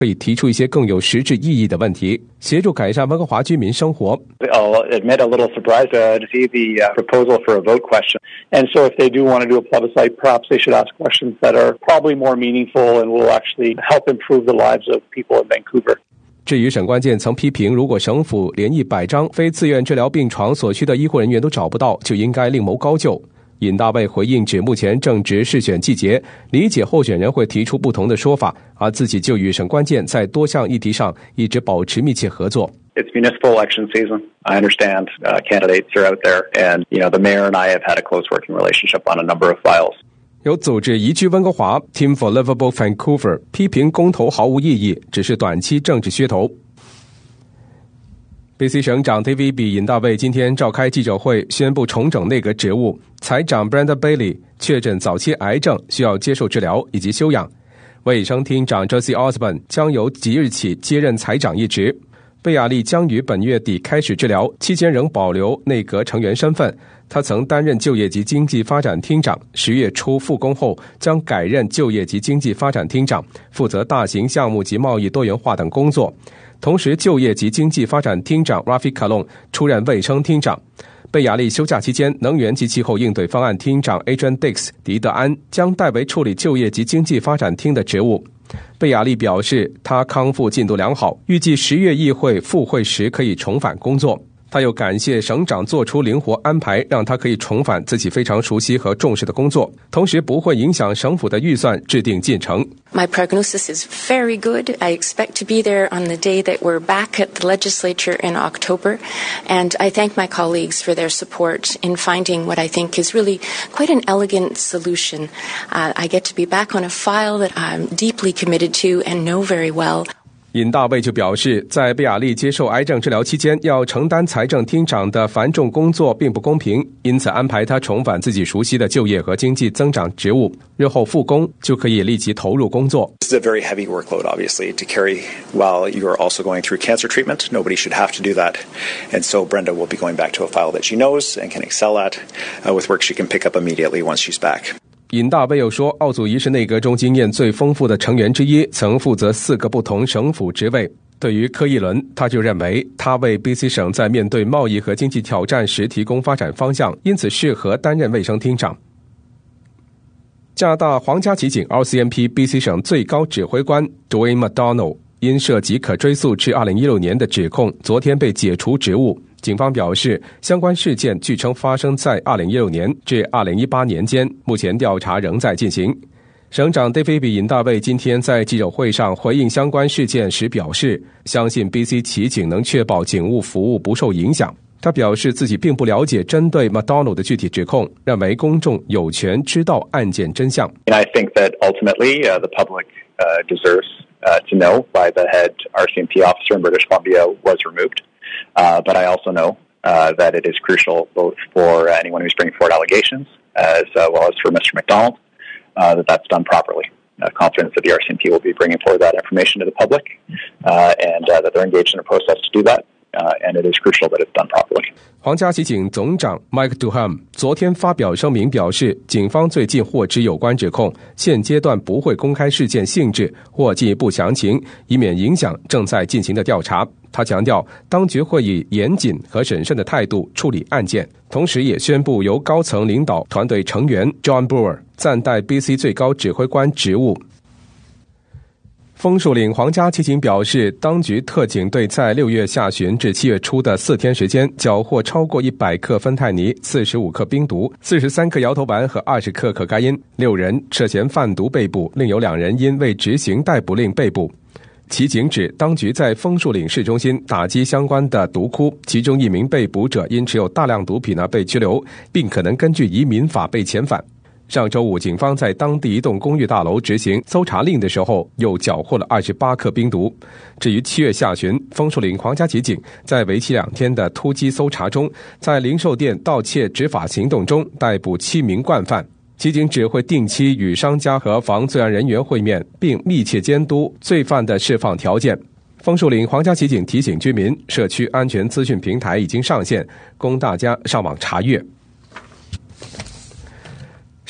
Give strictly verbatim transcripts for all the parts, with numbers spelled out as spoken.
可以提出一些更有实质意义的问题，协助改善温哥华居民生活。 I'll admit a little surprised uh, to see the uh, proposal for a vote question. And so if they do want to do a plebiscite, perhaps they should ask questions that are probably more meaningful and will actually help improve the lives of people in Vancouver. 至于沈关健曾批评，如果省府连一百张非自愿治疗病床所需的医护人员都找不到，就应该另谋高就。尹大卫回应指，目前正值试选季节，理解候选人会提出不同的说法，而自己就与沈关健在多项议题上一直保持密切合作。 It's municipal election season. I understand uh, candidates are out there, and you know the mayor and I have had a close working relationship on a number of files. 有组织移居温哥华 Team for Livable Vancouver 批评公投毫无意义，只是短期政治噱头。B C 省长 David B 尹大卫今天召开记者会，宣布重整内阁职务。财长 Brenda Bailey 确诊早期癌症，需要接受治疗以及休养。卫生厅长 Josie Osborne 将由即日起接任财长一职。贝亚利将于本月底开始治疗，期间仍保留内阁成员身份。他曾担任就业及经济发展厅长，十月初复工后将改任就业及经济发展厅长，负责大型项目及贸易多元化等工作。同时，就业及经济发展厅长 Rafi Kalon 出任卫生厅长。贝亚利休假期间，能源及气候应对方案厅长 Adrian Dix 狄德安将代为处理就业及经济发展厅的职务。贝亚利表示，他康复进度良好，预计十月议会复会时可以重返工作。他又感谢省长做出灵活安排，让他可以重返自己非常熟悉和重视的工作，同时不会影响省府的预算制定进程。 My prognosis is very good. I expect to be there on the day that we're back at the legislature in October, and I thank my colleagues for their support in finding what I think is really quite an elegant solution. Uh, I get to be back on a file that I'm deeply committed to and know very well. 尹大卫就表示，在贝亚利接受癌症治疗期间要承担财政厅长的繁重工作并不公平，因此安排他重返自己熟悉的就业和经济增长职务，日后复工就可以立即投入工作。 This is a very heavy workload, obviously, to carry while you are also going through cancer treatment. Nobody should have to do that. And so Brenda will be going back to a file that she knows and can excel at, uh, with work she can pick up immediately once she's back. 尹大卫又说，奥祖仪是内阁中经验最丰富的成员之一，曾负责四个不同省府职位。对于柯一伦，他就认为他为 B C 省在面对贸易和经济挑战时提供发展方向，因此适合担任卫生厅长。加拿大皇家骑警 R C M P B C 省最高指挥官 Dwayne McDonald 因涉及可追溯至二零一六年的指控，昨天被解除职务。警方表示，相关事件据称发生在二零一六年至二零一八年间，目前调查仍在进行。省长 David B 尹大卫今天在记者会上回应相关事件时表示，相信 B C 骑警能确保警务服务不受影响。他表示自己并不了解针对 McDonald 的具体指控，认为公众有权知道案件真相。 And I think that ultimately uh, the public uh, deserves uh, to know why the head R C M P officer in British Columbia was removed.Uh, but I also know uh, that it is crucial both for anyone who's bringing forward allegations as uh, well as for Mister McDonald uh, that that's done properly. Uh, confidence that the R C M P will be bringing forward that information to the public uh, and uh, that they're engaged in a process to do that.Uh, and it is crucial that it's done properly. 皇家骑警总长 Mike Duham 昨天发表声明表示，警方最近获知有关指控，现阶段不会公开事件性质或进一步详情，以免影响正在进行的调查。他强调，当局会以严谨和审慎的态度处理案件，同时也宣布由高层领导团队成员 John Brewer 暂代 B C 最高指挥官职务。枫树岭皇家骑警表示，当局特警队在六月下旬至七月初的四天时间，缴获超过一百克芬太尼、四十五克冰毒、四十三克摇头丸和二十克可卡因，六人涉嫌贩毒被捕，另有两人因未执行逮捕令被捕。骑警指，当局在枫树岭市中心打击相关的毒窟，其中一名被捕者因持有大量毒品而被拘留，并可能根据移民法被遣返。上周五，警方在当地一栋公寓大楼执行搜查令的时候，又缴获了二十八克冰毒。至于七月下旬，枫树岭皇家骑警在为期两天的突击搜查中，在零售店盗窃执法行动中逮捕七名惯犯。骑警指会定期与商家和防罪案人员会面，并密切监督罪犯的释放条件。枫树岭皇家骑警提醒居民，社区安全资讯平台已经上线，供大家上网查阅。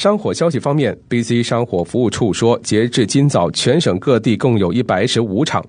山火消息方面 ，B C 山火服务处说，截至今早，全省各地共有一百一十五场